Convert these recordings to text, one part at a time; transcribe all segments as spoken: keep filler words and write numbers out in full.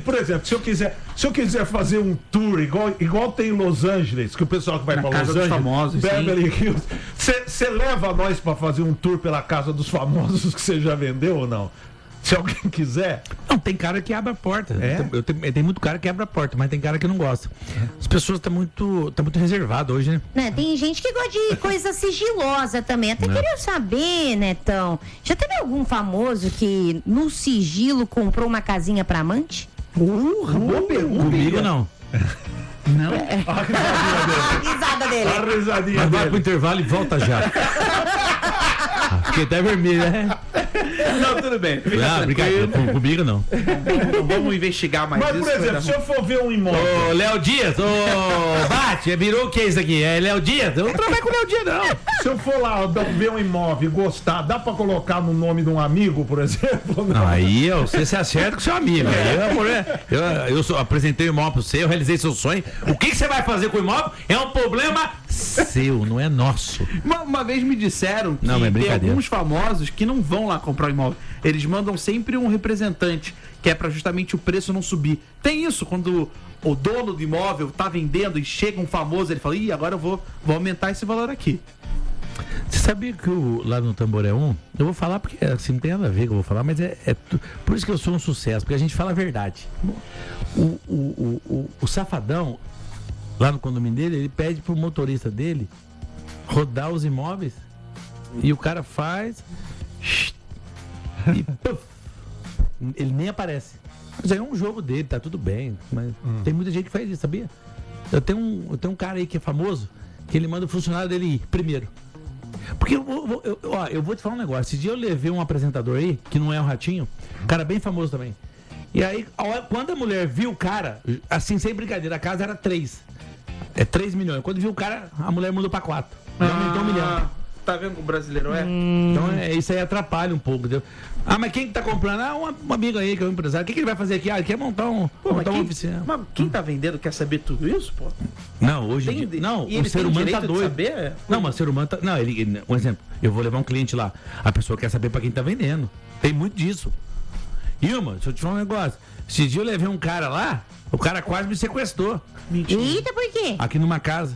por exemplo, se eu quiser, se eu quiser fazer um tour igual, igual tem em Los Angeles, que o pessoal que vai Na pra casa Los dos Angeles, famosos, Beverly Hills, você leva nós pra fazer um tour pela casa dos famosos que você já vendeu ou não? Se alguém quiser. Não, tem cara que abre a porta. É? Eu, eu, tenho- tem muito cara que abre a porta, mas tem cara que não gosta. As pessoas estão muito, tá muito reservadas hoje, né? Né, tem gente que gosta de coisa sigilosa também. Até queria saber, Netão, já teve algum famoso que no sigilo comprou uma casinha pra amante? Uh, boa pergunta. Comigo não. Não. A risada dele. A risadinha Mas vai dele. pro intervalo e volta já. Fiquei até vermelho, né? Não, tudo bem. Fica Ah, brincadeira. tranquilo. Com- Comigo não. Não vamos investigar mais Mas, isso. por exemplo, vai se dar eu for ver um imóvel. Ô, Léo Dias, ô, Bate, virou o que isso aqui? É Léo Dias? Eu não trabalho com o Léo Dias, não. Se eu for lá dar- ver um imóvel e gostar, dá pra colocar no nome de um amigo, por exemplo? Não, aí ó, você se acerta com seu amigo. Aí, eu, amor, eu, eu sou- apresentei o imóvel pra você, eu realizei seu sonho. O que, que você vai fazer com o imóvel é um problema seu, não é nosso. Uma, uma vez me disseram que Não, mas é tem brincadeira. alguns famosos que não vão lá comprar o imóvel. Eles mandam sempre um representante, que é pra justamente o preço não subir. Tem isso, quando o dono do imóvel tá vendendo e chega um famoso, ele fala, ih, agora eu vou, vou aumentar esse valor aqui. Você sabia que o, lá no Tamboré um, eu vou falar porque assim, não tem nada a ver que eu vou falar, mas é, é tu- por isso que eu sou um sucesso, porque a gente fala a verdade. O, o, o, o, o Safadão, lá no condomínio dele, ele pede pro motorista dele rodar os imóveis e o cara faz e puf, ele nem aparece. Mas aí é um jogo dele, tá tudo bem, mas tem muita gente que faz isso, sabia? Eu tenho um, eu tenho um cara aí que é famoso, que ele manda o funcionário dele ir primeiro. Porque eu, vou- eu, eu, ó, eu vou te falar um negócio. Esse dia eu levei um apresentador aí, que não é um ratinho, um cara bem famoso também. E aí, a hora- quando a mulher viu o cara, assim, sem brincadeira, a casa era três. É três milhões. Quando viu o cara, a mulher mudou pra quatro. Já aumentou um milhão. Tá vendo como o brasileiro é? Então é, isso aí atrapalha um pouco, entendeu? Ah, mas quem que tá comprando? Ah, um, um amigo aí que é um empresário. O que, que ele vai fazer aqui? Ah, ele quer montar, um, Pô, mas, montar uma quem, oficina. mas quem tá vendendo quer saber tudo isso, pô? Não, hoje em Tem- dia. Não, e o ele ser tem humano direito tá de doido. saber? Não, mas o ser humano tá. Não, ele, ele- um exemplo, eu vou levar um cliente lá. A pessoa quer saber pra quem tá vendendo. Tem muito disso. Ilma, deixa eu te falar um negócio. Esse dia eu levei um cara lá, o cara quase me sequestrou. Mentira. Eita, por quê? Aqui numa casa.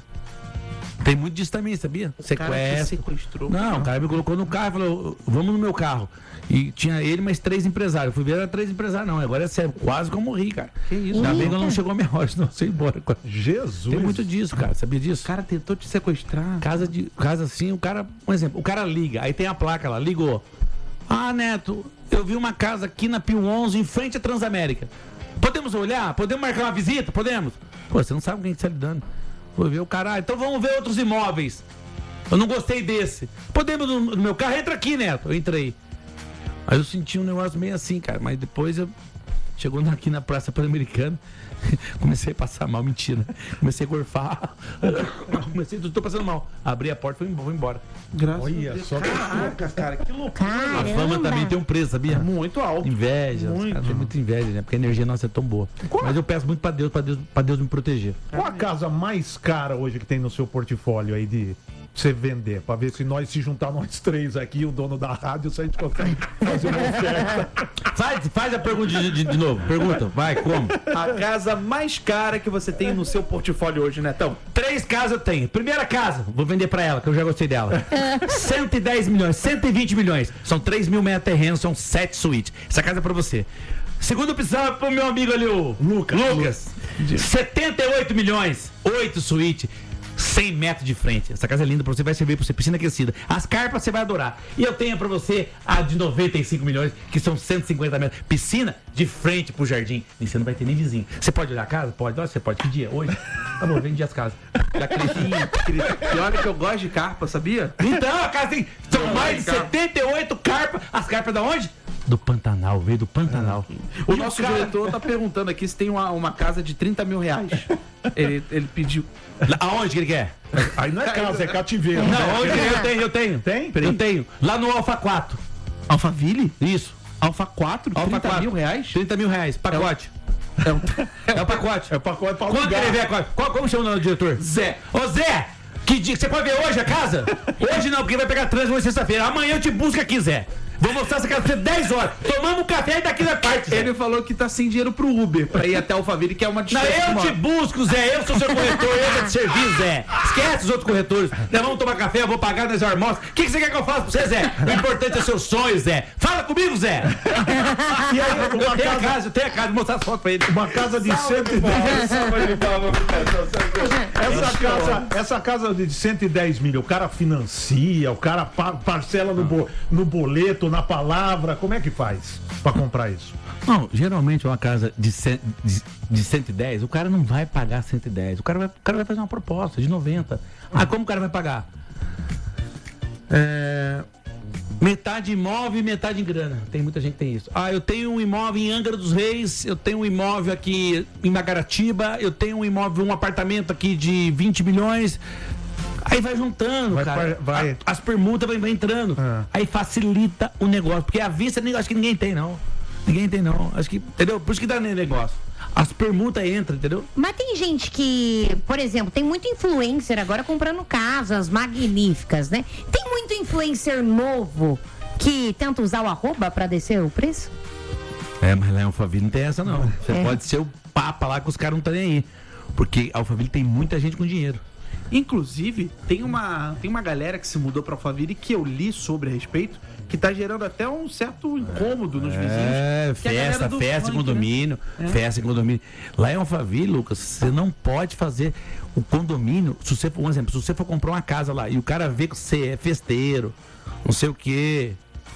Tem muito disso também, sabia? O cara que sequestrou. Não, o cara me colocou no carro e falou, vamos no meu carro. E tinha ele mais três empresários. Eu fui ver, era três empresários, não. Agora é sério, quase que eu morri, cara. Que isso? Ainda bem que eu não chegou a minha hora, senão eu ia embora. Jesus. Tem muito disso, cara. Sabia disso? O cara tentou te sequestrar. Casa de casa assim, o cara, um exemplo, o cara liga, aí tem a placa lá, ligou. Ah, Neto, eu vi uma casa aqui na Pio onze, em frente à Transamérica. Podemos olhar? Podemos marcar uma visita? Podemos? Pô, você não sabe com quem você tá lidando. Vou ver o caralho. Então vamos ver outros imóveis. Eu não gostei desse. Podemos no, no meu carro? Entra aqui, Neto. Eu entrei. Aí eu senti um negócio meio assim, cara. Mas depois eu... Chegou aqui na Praça Pan-Americana. Comecei a passar mal, mentira. Comecei a gorfar. Comecei, tô passando mal. Abri a porta e fui embora. Graças Olha a Deus. só que- Caraca, cara, que loucura. A fama Caramba. também tem um preço, sabia? Muito alto. Inveja. Os Muito. caras têm muita inveja, né? Porque a energia nossa é tão boa. Mas eu peço muito pra Deus, pra Deus, pra Deus me proteger. Qual a casa mais cara hoje que tem no seu portfólio aí de você vender? Pra ver se nós se juntar nós três aqui, o dono da rádio, se a gente consegue fazer uma oferta. Faz, faz a pergunta de, de, de novo. Pergunta. Vai, como? A casa mais cara que você tem no seu portfólio hoje, Netão? Três casas eu tenho. Primeira casa, vou vender pra ela, que eu já gostei dela. cento e dez milhões, cento e vinte milhões. São três mil metros terrenos, são sete suítes. Essa casa é pra você. Segunda opção é pro meu amigo ali, o Lucas. Lucas. setenta e oito milhões, oito suítes. cem metros de frente. Essa casa é linda pra você, vai servir pra você, piscina aquecida. As carpas você vai adorar. E eu tenho pra você a de noventa e cinco milhões, que são cento e cinquenta metros. Piscina de frente pro jardim. E você não vai ter nem vizinho. Você pode olhar a casa? Pode. Olha, você pode. Que dia? Hoje? Tá bom, vende as casas. Já cresci. E olha que eu gosto de carpa, sabia? Então, a casa tem. São Não, mais de carpa. setenta e oito carpas. As carpas da onde? Do Pantanal, veio do Pantanal. O E nosso cara- diretor tá perguntando aqui se tem uma, uma casa de trinta mil reais. Ele, ele pediu. Aonde que ele quer? Aí não é casa, é cativeiro. Não, onde eu tenho, eu tenho. Tem? Eu tenho. Lá no Alfa quatro. Alphaville? Isso. Alfa quatro? Alfa trinta quatro. mil reais? trinta mil reais. Pacote. É um... É o pacote. É pacote pra Quanto alugar. ele vê? Qual, qual- como chama o nome do diretor? Zé. Ô Zé! Que dia? Você pode ver hoje a casa? Hoje não, porque vai pegar trânsito hoje sexta-feira. Amanhã eu te busco aqui, Zé. Vou mostrar essa casa pra você dez horas. Tomamos um café e daqui na parte. Zé. Ele falou que tá sem dinheiro pro Uber pra ir até Alphaville, que é uma Não, distância. eu te busco, Zé. Eu sou seu corretor, eu vou te servir, Zé. Esquece os outros corretores. Nós vamos tomar café, eu vou pagar nas almoças. O que, que você quer que eu faça pra você, Zé? O importante é seu sonho, Zé. Fala comigo, Zé. E aí, Eu uma tenho a casa, casa, eu tenho a casa. Vou mostrar as fotos pra ele. uma casa de cento e dez. Essa casa, essa casa de cento e dez mil, o cara financia, o cara pa- parcela no, bo- no boleto, na palavra. Como é que faz pra comprar isso? Não, geralmente uma casa de, cem, de, de cento e dez, o cara não vai pagar cento e dez. O cara vai, o cara vai fazer uma proposta de noventa. Ah, como o cara vai pagar? É, metade imóvel e metade em grana. Tem muita gente que tem isso. Ah, eu tenho um imóvel em Angra dos Reis, eu tenho um imóvel aqui em Magaratiba, eu tenho um imóvel, um apartamento aqui de vinte milhões. Aí vai juntando, Vai cara. par- vai- A- as permutas vão, vão entrando. Ah. Aí facilita o negócio. Porque a vista, nem- acho que ninguém tem, não. Ninguém tem, não. Acho que, entendeu? Por isso que dá nesse negócio. As permutas entram, entendeu? Mas tem gente que, por exemplo, tem muito influencer agora comprando casas magníficas, né? Tem muito influencer novo que tenta usar o arroba pra descer o preço? É, mas lá em Alphaville não tem essa, não. Você É. pode ser o papa lá que os caras não estão nem aí. Porque Alphaville tem muita gente com dinheiro. Inclusive, tem uma, tem uma galera que se mudou pra Alphaville que eu li sobre a respeito, que tá gerando até um certo incômodo nos vizinhos. É, que é a galera festa, do festa em funk, condomínio, né? É. festa em condomínio. Lá em Alphaville, Lucas, você não pode fazer o condomínio, se você for, um exemplo, se você for comprar uma casa lá e o cara vê que você é festeiro, não sei o quê,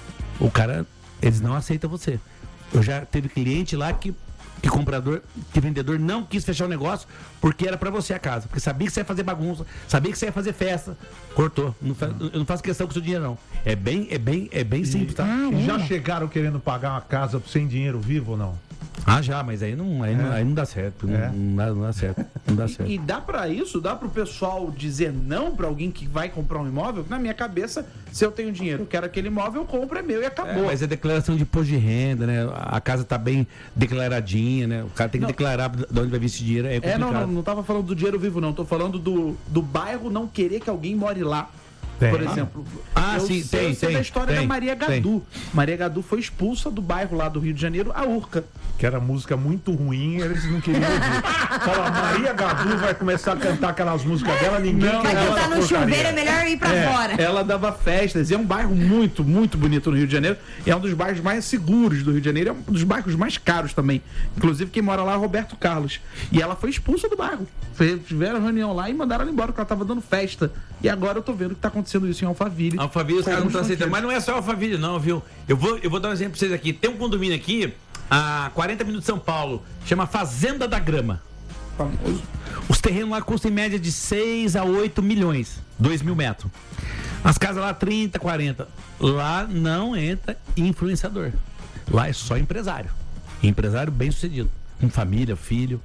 o cara, eles não aceitam você. Eu já teve cliente lá que que comprador, que vendedor não quis fechar o negócio porque era pra você a casa, porque sabia que você ia fazer bagunça, sabia que você ia fazer festa, cortou. Não fa- eu não faço questão com o seu dinheiro, não. É bem, é bem, é bem simples, tá? E já chegaram querendo pagar uma casa sem dinheiro vivo ou não? Ah, já, mas aí não, aí não, aí não dá certo. Não, É. não dá, não dá certo. Não dá certo. E dá pra isso? Dá pro pessoal dizer não pra alguém que vai comprar um imóvel? Na minha cabeça, se eu tenho dinheiro, eu quero aquele imóvel, eu compro, é meu e É, acabou. mas é declaração de imposto de renda, né? A casa tá bem declaradinha, né? O cara tem que Não. declarar de onde vai vir esse dinheiro. É É, complicado. não, não, não tava falando do dinheiro vivo, não. Tô falando do, do bairro não querer que alguém more lá. Tem. Por exemplo. Ah, eu sim, sei, tem, eu sei tem, da história tem, da Maria tem. Gadu. Maria Gadu foi expulsa do bairro lá do Rio de Janeiro, a Urca. Que era música muito ruim, eles não queriam ouvir. Fala, Maria Gadu vai começar a cantar aquelas músicas dela, ninguém Não, Vai quer cantar essa no porcaria. chuveiro, é melhor ir pra É, fora. ela dava festas, e é um bairro muito, muito bonito no Rio de Janeiro, e é um dos bairros mais seguros do Rio de Janeiro, é um dos bairros mais caros também. Inclusive, quem mora lá é o Roberto Carlos. E ela foi expulsa do bairro. Foi- Tiveram reunião lá e mandaram ela embora, porque ela tava dando festa. E agora eu tô vendo que tá acontecendo isso em Alphaville. Alphaville, os Com caras não alguns estão aceitando. Mas banqueiros. não é só Alphaville, não, viu? Eu vou, eu vou dar um exemplo pra vocês aqui. Tem um condomínio aqui, a quarenta minutos de São Paulo, chama Fazenda da Grama. Famoso. Os terrenos lá custam em média de seis a oito milhões, dois mil metros. As casas lá trinta, quarenta. Lá não entra influenciador. Lá é só empresário. Empresário bem sucedido. Com família, filho.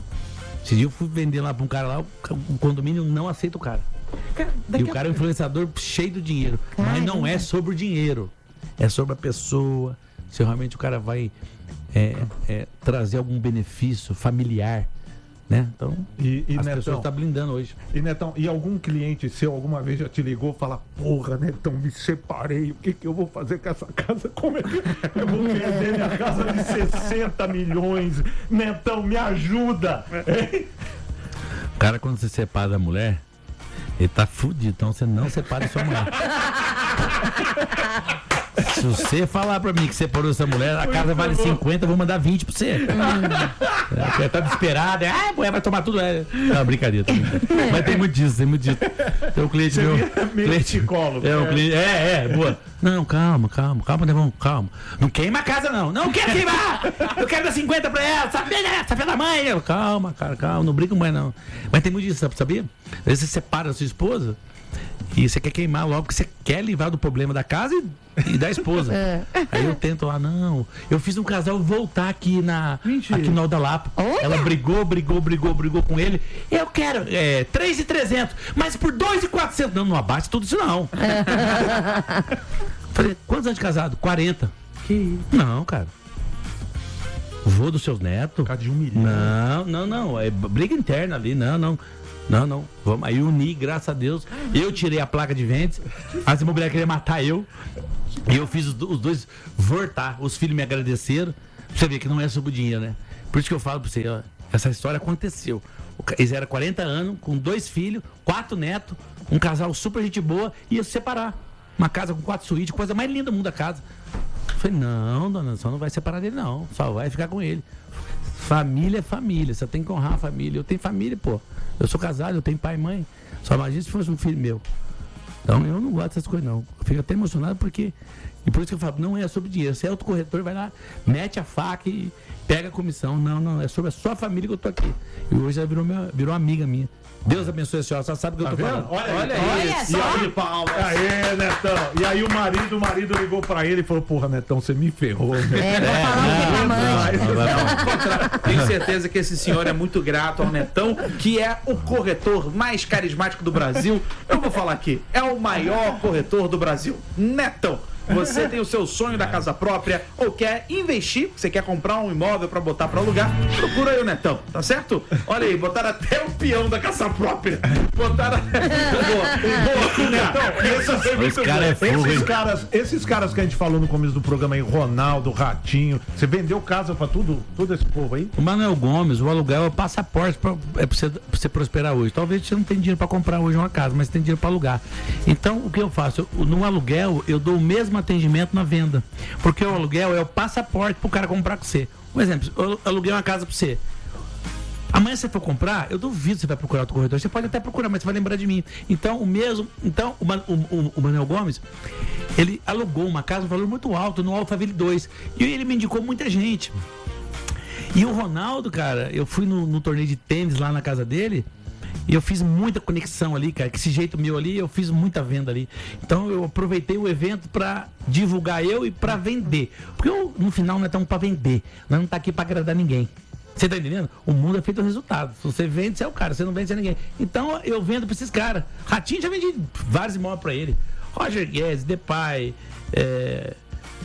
Esse dia eu fui vender lá pra um cara lá, o ca- o condomínio não aceita o cara. Cara, E daqui o a- cara é um influenciador cheio do dinheiro. Mas não é sobre o dinheiro. É sobre a pessoa. Se realmente o cara vai é, é, trazer algum benefício familiar. Né? Então, E, e as Netão, pessoas estão blindando hoje. e Netão, e algum cliente seu alguma vez já te ligou e fala, porra, Netão, me separei, o que que eu vou fazer com essa casa? Como é que eu vou vender minha casa de sessenta milhões? Netão, me ajuda! Hein? O cara, quando se separa da mulher, ele tá fudido. Então você não separa sua mulher. Se você falar pra mim que separou essa mulher, a casa vale cinquenta, eu vou mandar vinte pra você. É, tá desesperado, é, ah, a mulher vai tomar tudo. É, não, brincadeira, tá brincando. Mas tem muito disso, tem muito disso. Tem um cliente meu. meio Cliente, psicólogo, é, um né? cliente, é, é, boa. Não, calma, calma, calma, Devon, calma. Não queima a casa, não. Não quero queimar! Eu quero dar cinquenta pra ela, sabe, né? Sabe da mãe? Eu, calma, cara, calma, não briga com mãe, não. Mas tem muito disso, sabia? Às vezes você separa a sua esposa e você quer queimar logo, porque você quer livrar do problema da casa e, e da esposa. Aí eu tento lá, não. Eu fiz um casal voltar aqui na Mentira. aqui no Alda Lapa. Olha! Ela brigou, brigou, brigou, brigou com ele. Eu quero é, três mil e trezentos, mas por dois mil e quatrocentos. Não, não abate tudo isso, não. Falei, quantos anos de casado? quarenta. Que isso? Não, cara. Vô dos seus netos? Por causa de um milhão. Não, não, não. É briga interna ali, não, não. Não, não. Vamos aí unir, graças a Deus. Eu tirei a placa de vendas. As imobiliárias queriam matar eu. E eu fiz os, os dois voltar. Os filhos me agradeceram. Você vê que não é sobre o dinheiro, né? Por isso que eu falo pra você, ó, essa história aconteceu. Eles eram quarenta anos, com dois filhos, quatro netos, um casal super gente boa, ia se separar. Uma casa com quatro suítes, coisa mais linda do mundo da casa. Eu falei, não, dona, só não vai separar dele, não. Só vai ficar com ele. Família é família, você tem que honrar a família. Eu tenho família, pô. Eu sou casado, eu tenho pai e mãe. Só imagina se fosse um filho meu. Então eu não gosto dessas coisas, não. Eu fico até emocionado porque... E por isso que eu falo, não é sobre dinheiro. Se é outro corretor, vai lá, mete a faca e pega a comissão. Não, não, é sobre a sua família que eu tô aqui. E hoje ela virou, minha, virou amiga minha. Deus abençoe a senhora, só sabe o que Tá eu tô vendo? falando. Olha, Olha olha isso. E aí, palmas. Aê, Netão. E aí o marido, o marido ligou pra ele e falou, porra, Netão, você me ferrou, meu. É, vou falar o que pra mãe. Não, vai não. Ao contrário, tenho certeza que esse senhor é muito grato ao Netão, que é o corretor mais carismático do Brasil. Eu vou falar aqui, é o maior corretor do Brasil. Netão, você tem o seu sonho da casa própria ou quer investir, você quer comprar um imóvel para botar para alugar, procura aí o Netão, tá certo? Olha aí, botaram até o peão da casa própria. Botaram... Boa, Netão. Esse cara é fogo, Esses hein? caras, esses caras que a gente falou no começo do programa aí, Ronaldo, Ratinho, você vendeu casa pra tudo, todo esse povo aí? O Manuel Gomes, o aluguel é o passaporte pra, é pra, você, pra você prosperar hoje. Talvez você não tenha dinheiro para comprar hoje uma casa, mas tem dinheiro para alugar. Então, o que eu faço? Eu, no aluguel, eu dou o mesmo atendimento na venda. Porque o aluguel é o passaporte pro cara comprar com você. Um exemplo, eu aluguei uma casa pra você. Amanhã você for comprar, eu duvido que você vai procurar outro corretor. Você pode até procurar, mas você vai lembrar de mim. Então, o mesmo. Então, o, o, o, o Manuel Gomes, ele alugou uma casa, um valor muito alto, no Alphaville dois. E ele me indicou muita gente. E o Ronaldo, cara, eu fui no, no torneio de tênis lá na casa dele. E eu fiz muita conexão ali, cara. Que esse jeito meu ali, eu fiz muita venda ali. Então eu aproveitei o evento pra divulgar eu e pra vender. Porque eu, no final, nós estamos pra vender. Nós não tá aqui pra agradar ninguém. Você tá entendendo? O mundo é feito do resultado. Se você vende, você é o cara. Se você não vende, você é ninguém. Então eu vendo pra esses caras. Ratinho já vendi vários imóveis pra ele. Roger Guedes, Depay, é...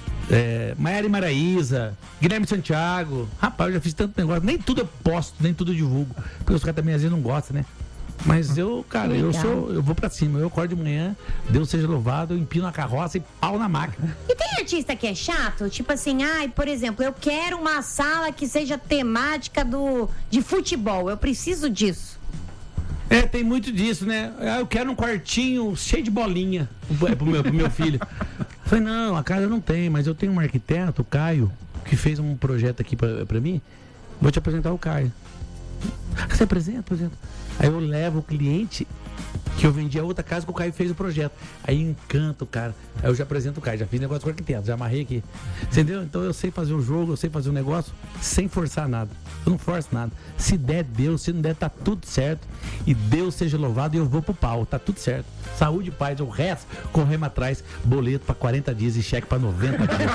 É, Maiara e Maraíza, Guilherme Santiago. Rapaz, eu já fiz tanto negócio. Nem tudo eu posto, nem tudo eu divulgo. Porque os caras também às vezes não gostam, né? Mas eu, cara, eu sou, eu vou pra cima. Eu acordo de manhã, Deus seja louvado, eu empino a carroça e pau na máquina. E tem artista que é chato? Tipo assim, ai, por exemplo, eu quero uma sala que seja temática do, de futebol. Eu preciso disso. É, tem muito disso, né? Ah, eu quero um quartinho cheio de bolinha pro meu, pro meu filho. Eu falei, não, a casa não tem, mas eu tenho um arquiteto, o Caio, que fez um projeto aqui pra, pra mim. Vou te apresentar o Caio. Você apresenta, apresenta. Aí eu levo o cliente que eu vendi a outra casa que o Caio fez o projeto. Aí encanta o cara. Aí eu já apresento o Caio, já fiz negócio com o arquiteto, já amarrei aqui. Entendeu? Então eu sei fazer o jogo, eu sei fazer o negócio sem forçar nada. Eu não forço nada. Se der, Deus. Se não der, tá tudo certo. E Deus seja louvado e eu vou pro pau. Tá tudo certo. Saúde e paz. O resto, corremos atrás. Boleto pra quarenta dias e cheque pra noventa dias.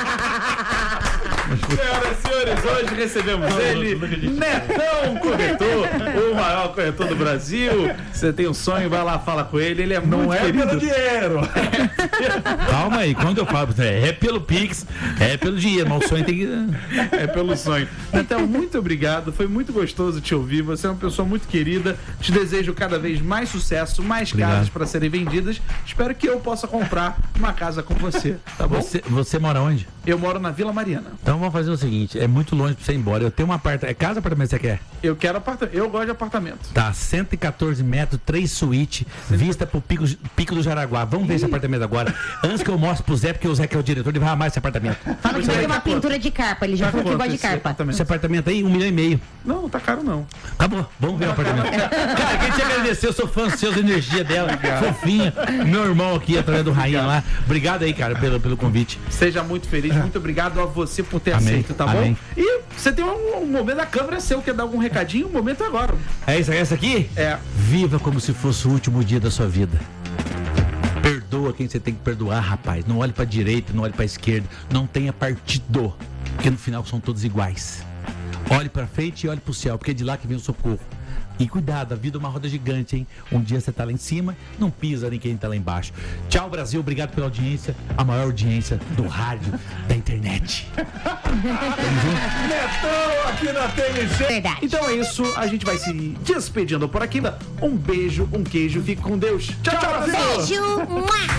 Senhoras e senhores, hoje recebemos ele, Netão Corretor, o maior corretor do Brasil. Você tem um sonho, vai lá, fala com ele. Ele é Não muito é querido. pelo dinheiro. Calma aí, quando eu falo, é, é pelo Pix, é pelo dinheiro, mas o sonho tem que. É pelo sonho. Netão, muito obrigado. Foi muito gostoso te ouvir. Você é uma pessoa muito querida. Te desejo cada vez mais sucesso, mais Obrigado. casas para serem vendidas. Espero que eu possa comprar uma casa com você, tá bom? Você, você mora onde? Eu moro na Vila Mariana. Então vamos fazer o seguinte, é muito longe pra você ir embora. Eu tenho um apartamento. É casa ou apartamento que você quer? Eu quero apartamento. Eu gosto de apartamento. Tá, cento e quatorze metros, três suítes, vista pro pico, pico do Jaraguá. Vamos ver esse apartamento agora. Antes que eu mostre pro Zé, porque o Zé que é o diretor, ele vai amar esse apartamento. Fala que vai ter uma pintura de carpa. Ele já Tá falou que quanto gosta de esse carpa. apartamento? Esse apartamento aí, um milhão e meio. Não, não tá caro não. Acabou, vamos ver o apartamento. Cara, queria te agradecer, eu sou fã dos seus, energia dela, fofinha. Meu irmão aqui, através do Rainha lá. Obrigado aí, cara, pelo, pelo convite. Seja muito feliz. Muito obrigado a você por ter Amém. aceito, tá Amém. bom? E você tem um, um momento da câmera seu, quer dar algum recadinho? O momento é agora. É isso, é essa aqui? É. Viva como se fosse o último dia da sua vida. Perdoa quem você tem que perdoar, rapaz. Não olhe pra direita, não olhe pra esquerda. Não tenha partido, porque no final são todos iguais. Olhe pra frente e olhe pro céu, porque é de lá que vem o socorro. E cuidado, a vida é uma roda gigante, hein? Um dia você tá lá em cima, não pisa em quem tá lá embaixo. Tchau, Brasil. Obrigado pela audiência. A maior audiência do rádio, da internet. Netão aqui na T N C. Verdade. Então é isso, a gente vai se despedindo por aqui. Um beijo, um queijo, fique com Deus. Tchau, tchau, Brasil! Beijo! Mua!